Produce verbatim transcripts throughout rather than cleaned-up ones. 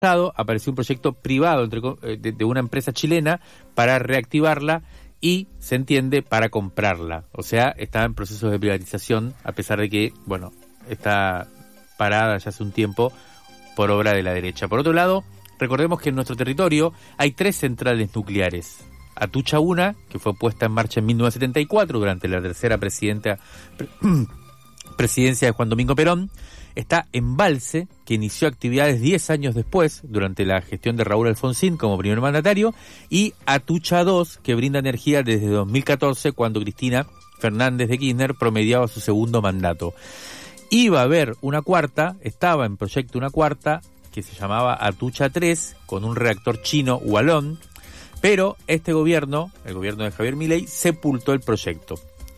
apareció un proyecto privado entre, de, de una empresa chilena para reactivarla y, se entiende, para comprarla. O sea, está en procesos de privatización, a pesar de que, bueno, está parada ya hace un tiempo por obra de la derecha. Por otro lado, recordemos que en nuestro territorio hay tres centrales nucleares. Atucha una, que fue puesta en marcha en mil novecientos setenta y cuatro durante la tercera presidenta, pre, presidencia de Juan Domingo Perón. Está Embalse, que inició actividades diez años después, durante la gestión de Raúl Alfonsín como primer mandatario, y Atucha dos, que brinda energía desde dos mil catorce, cuando Cristina Fernández de Kirchner promediaba su segundo mandato. Iba a haber una cuarta, estaba en proyecto una cuarta, que se llamaba Atucha tres, con un reactor chino Hualón, pero este gobierno, el gobierno de Javier Milei, sepultó el proyecto.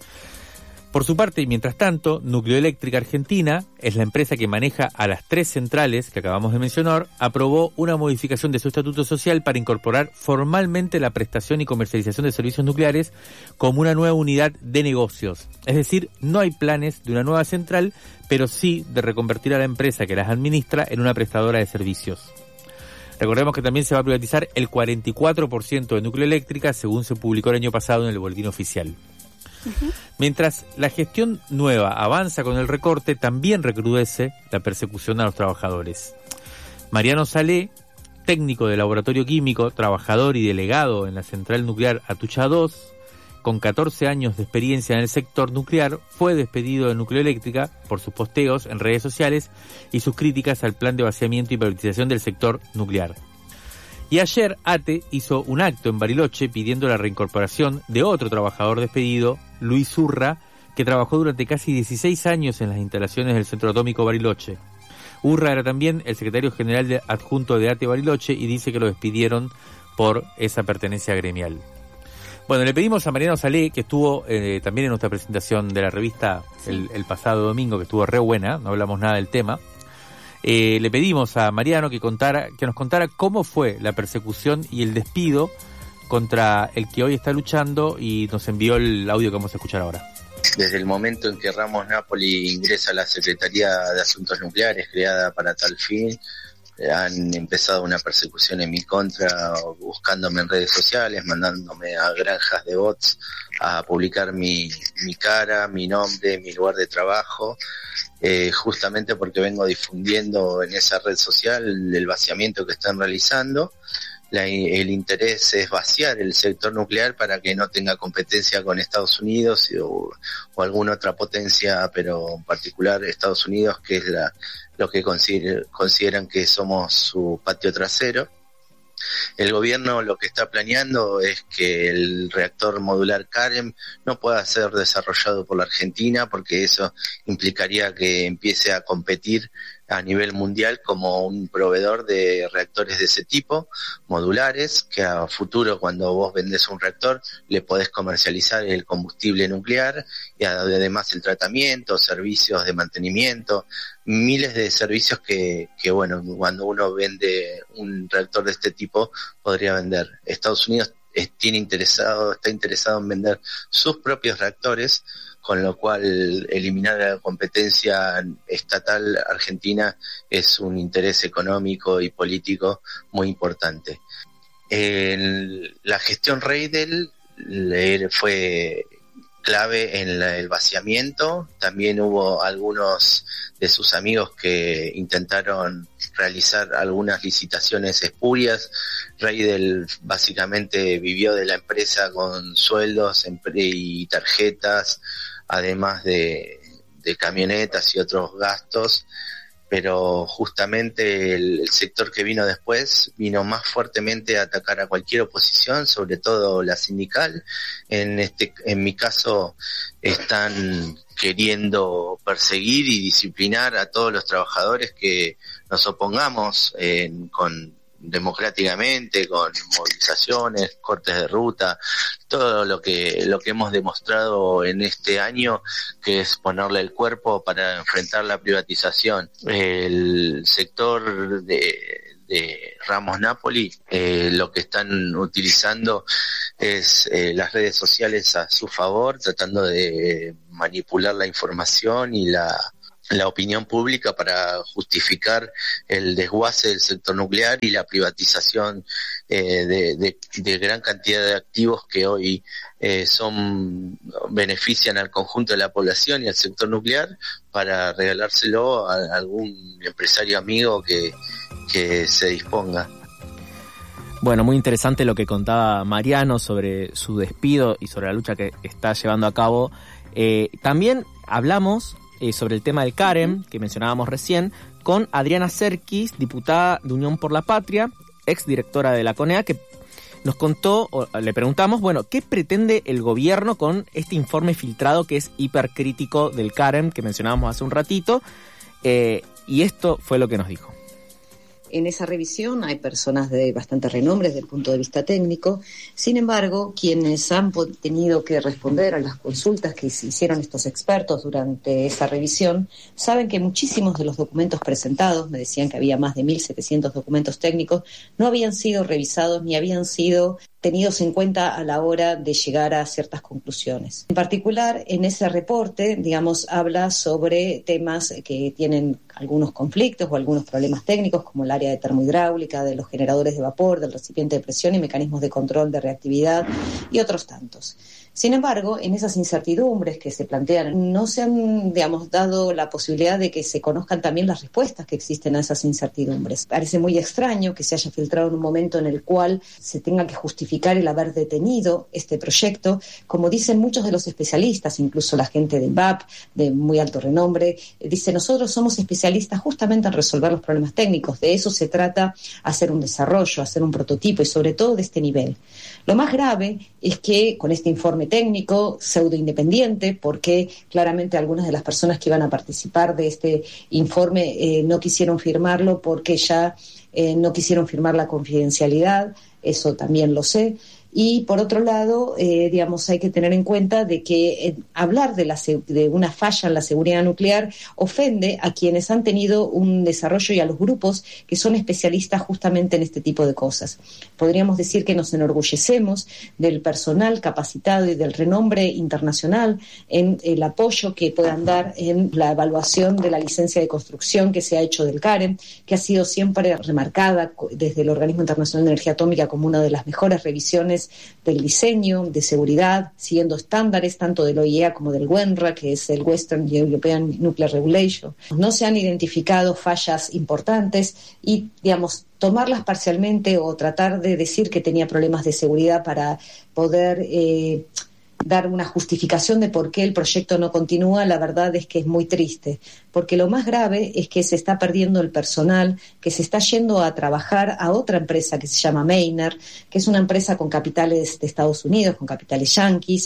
Por su parte, y mientras tanto, Nucleoeléctrica Argentina, es la empresa que maneja a las tres centrales que acabamos de mencionar, aprobó una modificación de su estatuto social para incorporar formalmente la prestación y comercialización de servicios nucleares como una nueva unidad de negocios. Es decir, no hay planes de una nueva central, pero sí de reconvertir a la empresa que las administra en una prestadora de servicios. Recordemos que también se va a privatizar el cuarenta y cuatro por ciento de Nucleoeléctrica, según se publicó el año pasado en el boletín oficial. Uh-huh. Mientras la gestión nueva avanza con el recorte, también recrudece la persecución a los trabajadores. Mariano Salé, técnico de laboratorio químico, trabajador y delegado en la central nuclear Atucha dos, con catorce años de experiencia en el sector nuclear, fue despedido de Nucleoeléctrica por sus posteos en redes sociales y sus críticas al plan de vaciamiento y privatización del sector nuclear. Y ayer ATE hizo un acto en Bariloche pidiendo la reincorporación de otro trabajador despedido, Luis Urra, que trabajó durante casi dieciséis años en las instalaciones del Centro Atómico Bariloche. Urra era también el secretario general de, adjunto de ATE Bariloche, y dice que lo despidieron por esa pertenencia gremial. Bueno, le pedimos a Mariano Salé, que estuvo eh, también en nuestra presentación de la revista el, el pasado domingo, que estuvo re buena, no hablamos nada del tema. Eh, le pedimos a Mariano que contara, que nos contara cómo fue la persecución y el despido contra el que hoy está luchando, y nos envió el audio que vamos a escuchar ahora. Desde el momento en que Ramos Napoli ingresa a la Secretaría de Asuntos Nucleares, creada para tal fin, han empezado una persecución en mi contra, buscándome en redes sociales, mandándome a granjas de bots a publicar mi, mi cara, mi nombre, mi lugar de trabajo, eh, justamente porque vengo difundiendo en esa red social el vaciamiento que están realizando. La, el interés es vaciar el sector nuclear para que no tenga competencia con Estados Unidos o, o alguna otra potencia, pero en particular Estados Unidos, que es la lo que consider, consideran que somos su patio trasero. El gobierno lo que está planeando es que el reactor modular CAREM no pueda ser desarrollado por la Argentina, porque eso implicaría que empiece a competir a nivel mundial como un proveedor de reactores de ese tipo, modulares, que a futuro, cuando vos vendés un reactor, le podés comercializar el combustible nuclear y además el tratamiento, servicios de mantenimiento, miles de servicios que, que bueno, cuando uno vende un reactor de este tipo podría vender. Estados Unidos tiene interesado, está interesado en vender sus propios reactores, con lo cual eliminar la competencia estatal argentina es un interés económico y político muy importante. El, la gestión Reidel fue clave en la, el vaciamiento. También hubo algunos de sus amigos que intentaron realizar algunas licitaciones espurias. Reidel básicamente vivió de la empresa con sueldos y tarjetas, además de, de camionetas y otros gastos, pero justamente el, el sector que vino después vino más fuertemente a atacar a cualquier oposición, sobre todo la sindical. En este, en mi caso, están queriendo perseguir y disciplinar a todos los trabajadores que nos opongamos en, con democráticamente, con movilizaciones, cortes de ruta, todo lo que lo que hemos demostrado en este año, que es ponerle el cuerpo para enfrentar la privatización. El sector de, de Ramos Napoli, eh, lo que están utilizando es eh, las redes sociales a su favor, tratando de manipular la información y la la opinión pública para justificar el desguace del sector nuclear y la privatización eh, de, de, de gran cantidad de activos que hoy eh, son benefician al conjunto de la población y al sector nuclear, para regalárselo a algún empresario amigo que, que se disponga. Bueno, muy interesante lo que contaba Mariano sobre su despido y sobre la lucha que está llevando a cabo. Eh, también hablamos eh, sobre el tema del CAREM, que mencionábamos recién, con Adriana Serkis, diputada de Unión por la Patria, exdirectora de la CONEA, que nos contó, o le preguntamos, bueno, ¿qué pretende el gobierno con este informe filtrado que es hipercrítico del CAREM, que mencionábamos hace un ratito? Eh, y esto fue lo que nos dijo. En esa revisión hay personas de bastante renombre desde el punto de vista técnico. Sin embargo, quienes han tenido que responder a las consultas que hicieron estos expertos durante esa revisión saben que muchísimos de los documentos presentados, me decían que había más de mil setecientos documentos técnicos, no habían sido revisados ni habían sido tenidos en cuenta a la hora de llegar a ciertas conclusiones. En particular, en ese reporte, digamos, habla sobre temas que tienen algunos conflictos o algunos problemas técnicos, como el área de termohidráulica, de los generadores de vapor, del recipiente de presión y mecanismos de control de reactividad y otros tantos. Sin embargo, en esas incertidumbres que se plantean, no se han, digamos, dado la posibilidad de que se conozcan también las respuestas que existen a esas incertidumbres. Parece muy extraño que se haya filtrado en un momento en el cual se tenga que justificar el haber detenido este proyecto. Como dicen muchos de los especialistas, incluso la gente de I N V A P, de muy alto renombre, dice, nosotros somos especialistas justamente en resolver los problemas técnicos. De eso se trata, hacer un desarrollo, hacer un prototipo y sobre todo de este nivel. Lo más grave es que con este informe técnico pseudo independiente, porque claramente algunas de las personas que iban a participar de este informe eh, no quisieron firmarlo porque ya eh, no quisieron firmar la confidencialidad, eso también lo sé. Y por otro lado, eh, digamos, hay que tener en cuenta de que eh, hablar de, la, de una falla en la seguridad nuclear ofende a quienes han tenido un desarrollo y a los grupos que son especialistas justamente en este tipo de cosas. Podríamos decir que nos enorgullecemos del personal capacitado y del renombre internacional en el apoyo que puedan dar en la evaluación de la licencia de construcción que se ha hecho del CAREM, que ha sido siempre remarcada desde el Organismo Internacional de Energía Atómica como una de las mejores revisiones del diseño, de seguridad, siguiendo estándares tanto del O I E A como del WENRA, que es el Western European Nuclear Regulation. No se han identificado fallas importantes y, digamos, tomarlas parcialmente o tratar de decir que tenía problemas de seguridad para poder eh, dar una justificación de por qué el proyecto no continúa, la verdad es que es muy triste, porque lo más grave es que se está perdiendo el personal, que se está yendo a trabajar a otra empresa que se llama Maynard, que es una empresa con capitales de Estados Unidos, con capitales yanquis.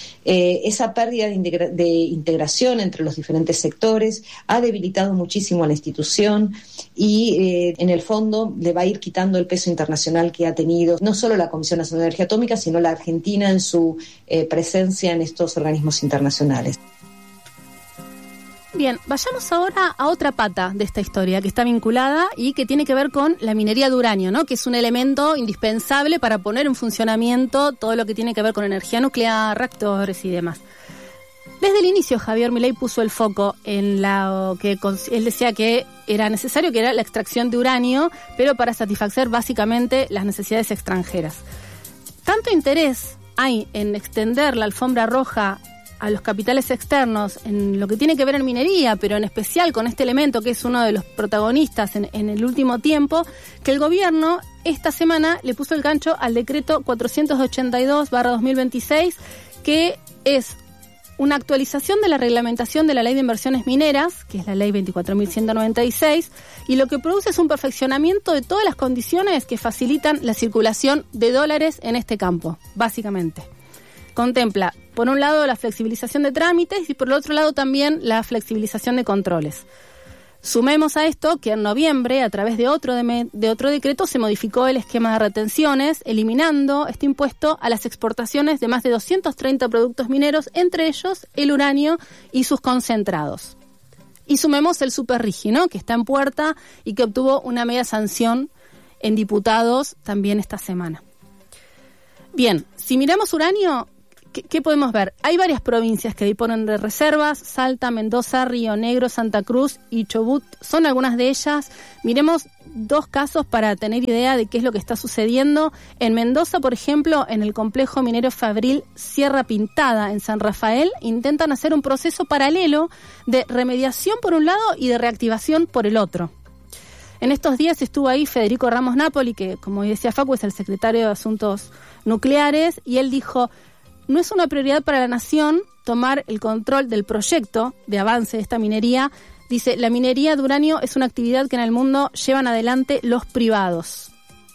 Eh, esa pérdida de, integra- de integración entre los diferentes sectores ha debilitado muchísimo a la institución y eh, en el fondo le va a ir quitando el peso internacional que ha tenido no solo la Comisión Nacional de Energía Atómica, sino la Argentina en su eh, presencia en estos organismos internacionales. Bien, vayamos ahora a otra pata de esta historia que está vinculada y que tiene que ver con la minería de uranio, ¿no? Que es un elemento indispensable para poner en funcionamiento todo lo que tiene que ver con energía nuclear, reactores y demás. Desde el inicio Javier Milei puso el foco en la que él decía que era necesario, que era la extracción de uranio, pero para satisfacer básicamente las necesidades extranjeras. Tanto interés hay en extender la alfombra roja a los capitales externos en lo que tiene que ver en minería, pero en especial con este elemento que es uno de los protagonistas en, en el último tiempo, que el gobierno esta semana le puso el gancho al decreto cuatrocientos ochenta y dos barra dos mil veintiséis, que es una actualización de la reglamentación de la Ley de Inversiones Mineras, que es la Ley veinticuatro mil ciento noventa y seis, y lo que produce es un perfeccionamiento de todas las condiciones que facilitan la circulación de dólares en este campo, básicamente. Contempla, por un lado, la flexibilización de trámites y por el otro lado también la flexibilización de controles. Sumemos a esto que en noviembre, a través de otro, de, de otro decreto, se modificó el esquema de retenciones, eliminando este impuesto a las exportaciones de más de doscientos treinta productos mineros, entre ellos el uranio y sus concentrados. Y sumemos el superrigi, ¿no?, que está en puerta y que obtuvo una media sanción en diputados también esta semana. Bien, si miramos uranio, ¿Qué, ¿Qué podemos ver? Hay varias provincias que disponen de reservas: Salta, Mendoza, Río Negro, Santa Cruz y Chubut son algunas de ellas. Miremos dos casos para tener idea de qué es lo que está sucediendo. En Mendoza, por ejemplo, en el complejo minero Fabril Sierra Pintada, en San Rafael, intentan hacer un proceso paralelo de remediación por un lado y de reactivación por el otro. En estos días estuvo ahí Federico Ramos Napoli, que, como decía Facu, es el secretario de Asuntos Nucleares, y él dijo: no es una prioridad para la nación tomar el control del proyecto de avance de esta minería. Dice, la minería de uranio es una actividad que en el mundo llevan adelante los privados.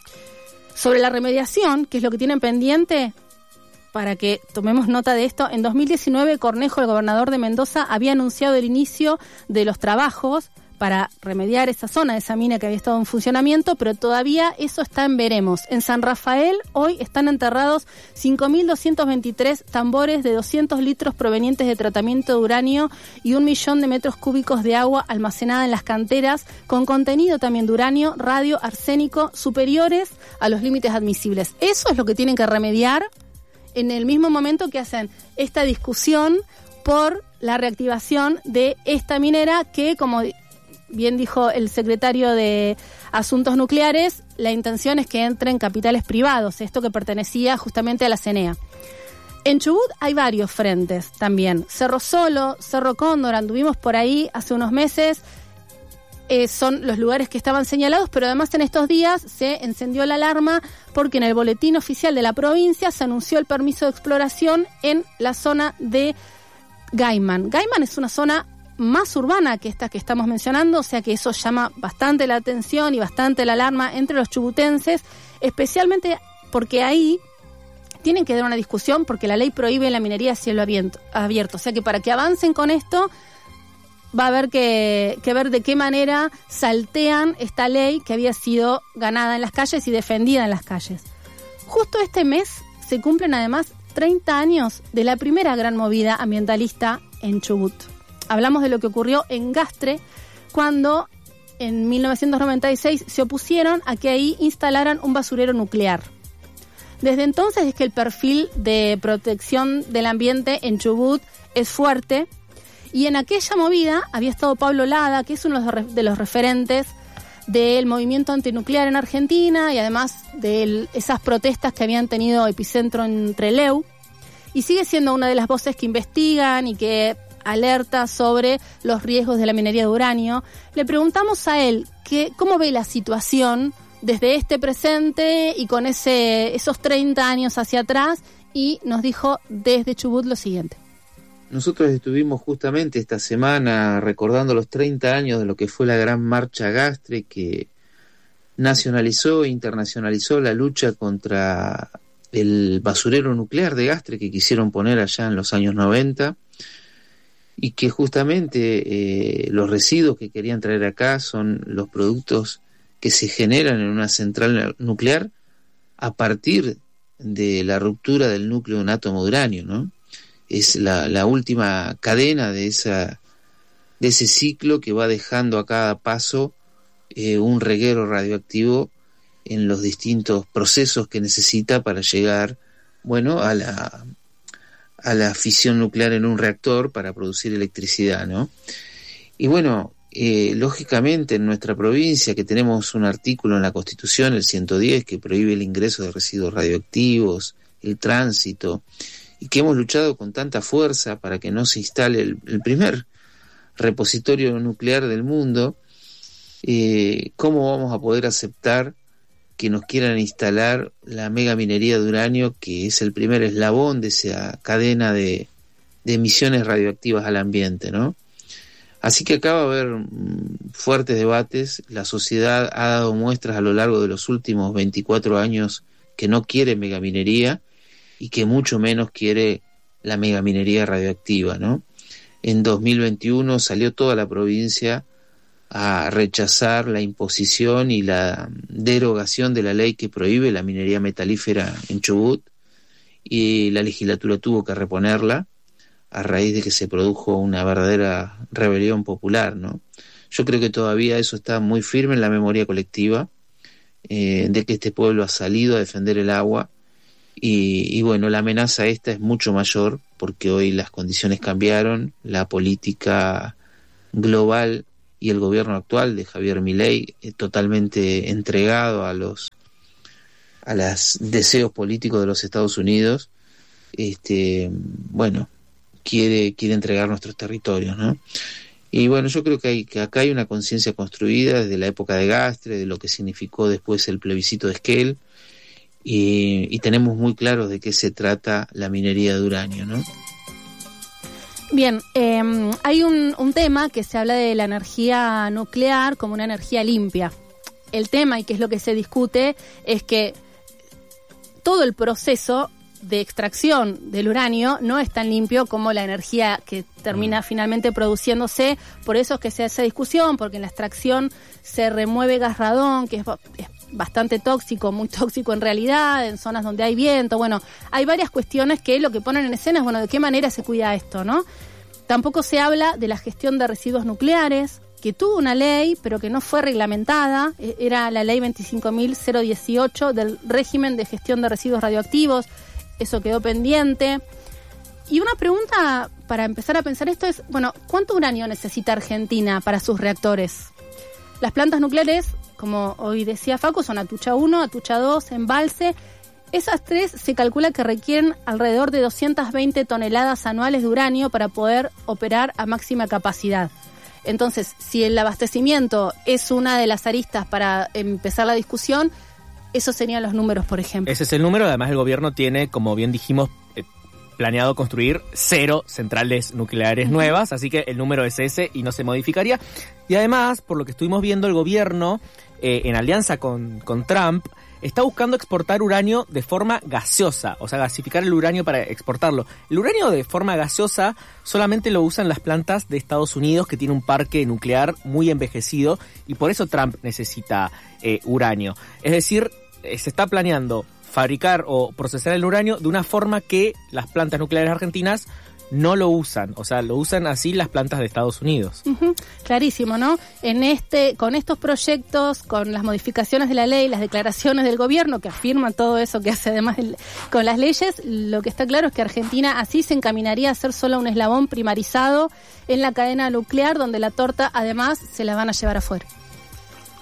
Sobre la remediación, que es lo que tienen pendiente, para que tomemos nota de esto, en dos mil diecinueve Cornejo, el gobernador de Mendoza, había anunciado el inicio de los trabajos para remediar esa zona de esa mina que había estado en funcionamiento, pero todavía eso está en veremos. En San Rafael hoy están enterrados cinco mil doscientos veintitrés tambores de doscientos litros provenientes de tratamiento de uranio y un millón de metros cúbicos de agua almacenada en las canteras, con contenido también de uranio, radio, arsénico, superiores a los límites admisibles. Eso es lo que tienen que remediar en el mismo momento que hacen esta discusión por la reactivación de esta minera que, como bien dijo el secretario de Asuntos Nucleares, la intención es que entren capitales privados, esto que pertenecía justamente a la CENEA. En Chubut hay varios frentes también. Cerro Solo, Cerro Cóndor, anduvimos por ahí hace unos meses, eh, son los lugares que estaban señalados, pero además en estos días se encendió la alarma porque en el boletín oficial de la provincia se anunció el permiso de exploración en la zona de Gaiman. Gaiman es una zona más urbana que esta que estamos mencionando, o sea que eso llama bastante la atención y bastante la alarma entre los chubutenses, especialmente porque ahí tienen que dar una discusión porque la ley prohíbe la minería a cielo abierto, o sea que para que avancen con esto va a haber que, que ver de qué manera saltean esta ley que había sido ganada en las calles y defendida en las calles. Justo este mes se cumplen además treinta años de la primera gran movida ambientalista en Chubut. Hablamos de lo que ocurrió en Gastre cuando en mil novecientos noventa y seis se opusieron a que ahí instalaran un basurero nuclear. Desde entonces es que el perfil de protección del ambiente en Chubut es fuerte, y en aquella movida había estado Pablo Lada, que es uno de los referentes del movimiento antinuclear en Argentina y además de esas protestas que habían tenido epicentro en Trelew, y sigue siendo una de las voces que investigan y que alerta sobre los riesgos de la minería de uranio. Le preguntamos a él que, cómo ve la situación desde este presente y con ese esos treinta años hacia atrás, y nos dijo desde Chubut lo siguiente. Nosotros estuvimos justamente esta semana recordando los treinta años de lo que fue la Gran Marcha Gastre, que nacionalizó e internacionalizó la lucha contra el basurero nuclear de Gastre que quisieron poner allá en los años noventa, y que justamente eh, los residuos que querían traer acá son los productos que se generan en una central nuclear a partir de la ruptura del núcleo de un átomo de uranio, ¿no? Es la, la última cadena de esa de ese ciclo que va dejando a cada paso eh, un reguero radioactivo en los distintos procesos que necesita para llegar, bueno, a la a la fisión nuclear en un reactor para producir electricidad, ¿no? Y bueno, eh, lógicamente en nuestra provincia, que tenemos un artículo en la Constitución, el ciento diez, que prohíbe el ingreso de residuos radioactivos, el tránsito, y que hemos luchado con tanta fuerza para que no se instale el, el primer repositorio nuclear del mundo, eh, ¿cómo vamos a poder aceptar que nos quieran instalar la mega minería de uranio, que es el primer eslabón de esa cadena de, de emisiones radioactivas al ambiente, ¿no? Así que acá va a haber mm, fuertes debates. La sociedad ha dado muestras a lo largo de los últimos veinticuatro años que no quiere megaminería y que mucho menos quiere la megaminería radioactiva, ¿no? En dos mil veintiuno salió toda la provincia a rechazar la imposición y la derogación de la ley que prohíbe la minería metalífera en Chubut, y la legislatura tuvo que reponerla a raíz de que se produjo una verdadera rebelión popular, ¿no? Yo creo que todavía eso está muy firme en la memoria colectiva, eh, de que este pueblo ha salido a defender el agua Y, y bueno, la amenaza esta es mucho mayor porque hoy las condiciones cambiaron, la política global y el gobierno actual de Javier Milei eh, totalmente entregado a los a los deseos políticos de los Estados Unidos, este, bueno, quiere quiere entregar nuestros territorios, ¿no? Y bueno, yo creo que, hay, que acá hay una conciencia construida desde la época de Gastre, de lo que significó después el plebiscito de Esquel, y, y tenemos muy claro de qué se trata la minería de uranio, ¿no? Bien, eh, hay un, un tema que se habla de la energía nuclear como una energía limpia. El tema, y que es lo que se discute, es que todo el proceso de extracción del uranio no es tan limpio como la energía que termina finalmente produciéndose. Por eso es que se hace discusión, porque en la extracción se remueve gas radón, que es, es bastante tóxico, muy tóxico en realidad, en zonas donde hay viento. Bueno, hay varias cuestiones que lo que ponen en escena es, bueno, de qué manera se cuida esto, ¿no? Tampoco se habla de la gestión de residuos nucleares, que tuvo una ley, pero que no fue reglamentada. Era la ley veinticinco mil dieciocho del régimen de gestión de residuos radioactivos. Eso quedó pendiente. Y una pregunta para empezar a pensar esto es, bueno, ¿cuánto uranio necesita Argentina para sus reactores? Las plantas nucleares, como hoy decía Facu, son Atucha uno, Atucha dos, Embalse. Esas tres se calcula que requieren alrededor de doscientas veinte toneladas anuales de uranio para poder operar a máxima capacidad. Entonces, si el abastecimiento es una de las aristas para empezar la discusión, esos serían los números, por ejemplo. Ese es el número. Además, el gobierno tiene, como bien dijimos, eh, planeado construir cero centrales nucleares uh-huh. nuevas, así que el número es ese y no se modificaría. Y además, por lo que estuvimos viendo, el gobierno, eh, en alianza con, con Trump, está buscando exportar uranio de forma gaseosa, o sea, gasificar el uranio para exportarlo. El uranio de forma gaseosa solamente lo usan las plantas de Estados Unidos, que tiene un parque nuclear muy envejecido, y por eso Trump necesita eh, uranio. Es decir, eh, se está planeando fabricar o procesar el uranio de una forma que las plantas nucleares argentinas no lo usan, o sea, lo usan así las plantas de Estados Unidos. Uh-huh. Clarísimo, ¿no? En este, con estos proyectos, con las modificaciones de la ley, las declaraciones del gobierno que afirman todo eso que hace además el, con las leyes, lo que está claro es que Argentina así se encaminaría a ser solo un eslabón primarizado en la cadena nuclear, donde la torta además se la van a llevar afuera.